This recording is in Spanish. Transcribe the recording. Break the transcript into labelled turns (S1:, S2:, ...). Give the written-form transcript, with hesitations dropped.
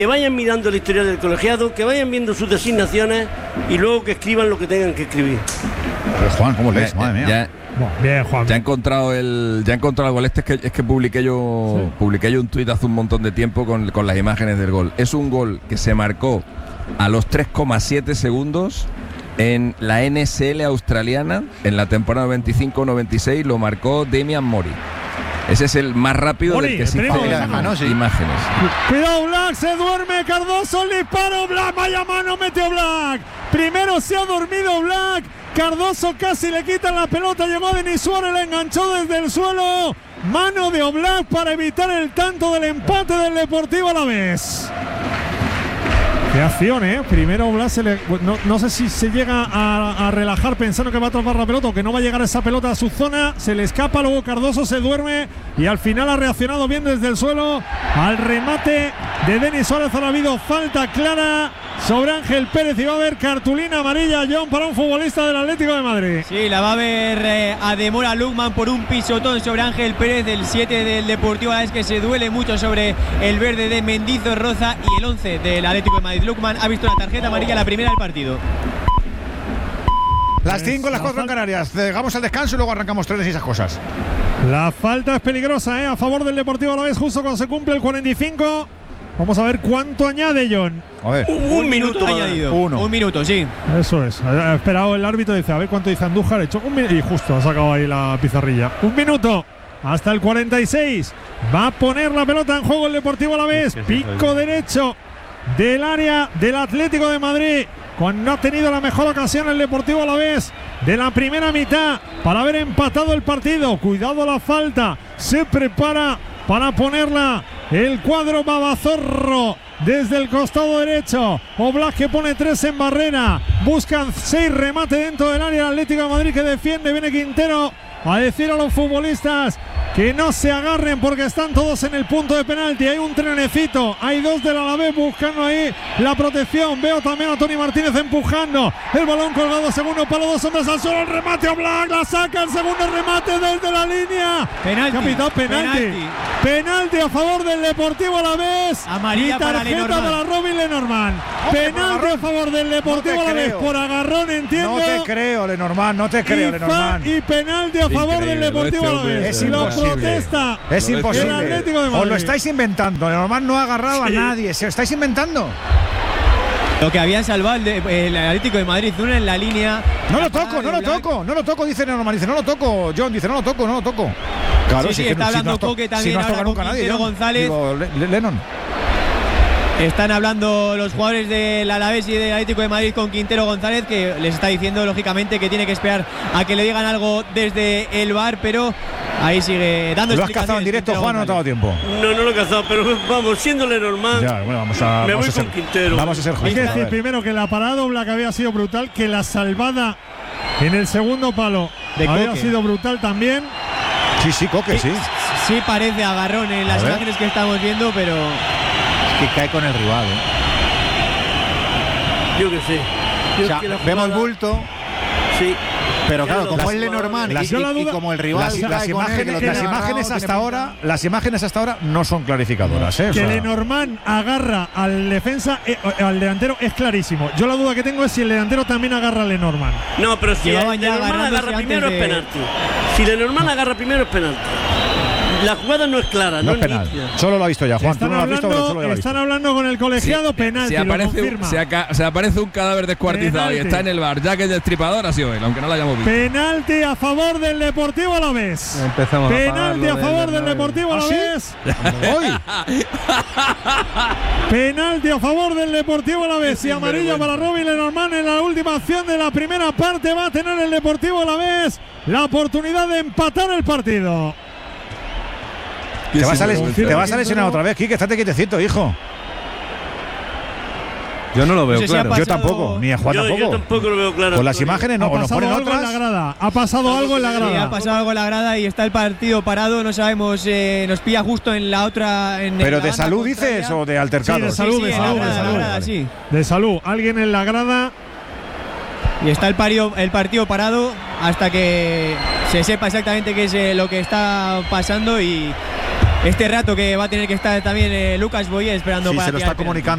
S1: Que vayan mirando la historia del colegiado, que vayan viendo sus designaciones y luego que escriban lo que tengan que escribir.
S2: Juan, ¿cómo lees? Madre mía.
S3: Bien, Juan.
S4: Ya he encontrado el gol. Es que publiqué yo un tuit hace un montón de tiempo con las imágenes del gol. Es un gol que se marcó a los 3,7 segundos en la NSL australiana en la temporada 95-96. Lo marcó Damian Mori. Ese es el más rápido del que se hizo imágenes.
S3: Cuidado, Black, se duerme Cardoso, el disparo, Black, vaya mano, metió Black. Primero se ha dormido Black. Cardoso casi le quitan la pelota, llegó a Denis Suárez, le enganchó desde el suelo. Mano de Oblak para evitar el tanto del empate del Deportivo Alavés. Qué acción, Primero Oblak no sé si se llega a relajar pensando que va a atrapar la pelota o que no va a llegar esa pelota a su zona. Se le escapa, luego Cardoso se duerme y al final ha reaccionado bien desde el suelo al remate de Denis Suárez. Ha habido falta clara sobre Ángel Pérez y va a haber cartulina amarilla, John, para un futbolista del Atlético de Madrid.
S5: Sí, la va a ver Ademora Lukman por un pisotón sobre Ángel Pérez, del 7 del Deportivo Alavés, que se duele mucho sobre el verde de Mendizorroza, y el 11 del Atlético de Madrid. Lukman ha visto la tarjeta amarilla, la primera del partido.
S2: Las 5, las 4 en Canarias. Llegamos al descanso y luego arrancamos trenes y esas cosas.
S3: La falta es peligrosa, a favor del Deportivo Alavés, justo cuando se cumple el 45. Vamos a ver cuánto añade, John.
S2: A ver.
S5: Un minuto añadido. Un minuto, sí.
S3: Eso es. Ha esperado el árbitro, dice, a ver cuánto dice Andújar. Ha hecho y justo ha sacado ahí la pizarrilla. Un minuto. Hasta el 46. Va a poner la pelota en juego el Deportivo Alavés. Pico derecho del área del Atlético de Madrid. Cuando ha tenido la mejor ocasión el Deportivo Alavés de la primera mitad para haber empatado el partido. Cuidado la falta. Se prepara para ponerla el cuadro Babazorro desde el costado derecho. Oblak, que pone 3 en barrera. Buscan 6 remate dentro del área del Atlético de Madrid, que defiende. Viene Quintero a decir a los futbolistas que no se agarren porque están todos en el punto de penalti. Hay un trenecito, hay 2 del Alavés buscando ahí la protección. Veo también a Tony Martínez empujando el balón colgado, segundo palo, 2 hombres al suelo, el remate a Oblak, la saca, el segundo remate desde la línea. Penalti a favor del Deportivo Alavés.
S5: Amarilla
S3: y tarjeta para Robin Lenormand. Penalti a favor del Deportivo Alavés por agarrón, entiendo.
S2: No te creo, Lenormand, no te creo, Lenormand.
S3: Y penalti a favor del Deportivo Alavés.
S2: Es imposible.
S3: Protesta.
S2: Es imposible. Os lo estáis inventando. Lenormand no ha agarrado a nadie. Se lo estáis inventando.
S5: Lo que habían salvado el Atlético de Madrid, una en la línea.
S2: No lo toco, dice Lenormand. Dice, no lo toco. John dice, no lo toco. Claro,
S5: sí, está hablando Coque también ahora con Quintero González.
S2: Lennon.
S5: Están hablando los jugadores del Alavés y del Atlético de Madrid con Quintero González, que les está diciendo lógicamente que tiene que esperar a que le digan algo desde el VAR, pero ahí sigue dando explicaciones.
S2: ¿Lo has cazado en directo, Juan, o no te ha dado tiempo?
S1: No lo he cazado, pero vamos, siendo Lenormand, me voy con Quintero.
S2: Vamos a ser justos.
S3: Hay que decir primero que la parada Oblak había sido brutal, que la salvada en el segundo palo había sido brutal también.
S2: Sí, Coque, sí.
S5: Sí parece agarrón en las imágenes que estamos viendo, pero
S6: que cae con el rival.
S1: Yo que sé.
S6: Vemos el bulto.
S1: Sí.
S6: Pero claro, como es Lenormand y como el rival,
S2: las imágenes hasta ahora no son clarificadoras.
S3: Que Lenormand agarra al defensa, al delantero, es clarísimo. Yo la duda que tengo es si el delantero también agarra a Lenormand.
S1: No, pero si Lenormand agarra primero es penalti. Si Lenormand agarra primero es penalti. La jugada no es clara, no es penal.
S2: Solo lo ha visto ya, Juan. Tú no lo has visto, pero solo lo ha visto.
S3: Están hablando con el colegiado, penalti.
S4: Se aparece un cadáver descuartizado penalti. Y está en el bar. Ya que el destripador ha sido él, aunque no lo hayamos visto.
S3: Penalti a favor del Deportivo Alavés. Penalti a favor del Deportivo Alavés. Penalti a favor del Deportivo Alavés. Y amarilla para Robin Lenormand en la última acción de la primera parte. Va a tener el Deportivo Alavés la oportunidad de empatar el partido.
S2: Te vas a lesionar otra vez, Quique, estate quietecito, hijo.
S6: Yo no lo veo claro.
S2: Yo tampoco, ni a Juan tampoco.
S1: Yo tampoco lo veo claro.
S2: Con las imágenes no, nos ponen otras.
S3: En la grada. Ha pasado algo en la grada.
S5: Sí, ha pasado algo en la grada y está el partido parado. No sabemos, nos pilla justo en la otra.
S2: ¿Pero de salud dices o de altercado?
S3: Sí, de salud, de salud. Alguien en la grada.
S5: Y está el partido parado hasta que se sepa exactamente qué es lo que está pasando y este rato que va a tener que estar también Lucas Boye esperando para
S2: se lo está comunicando.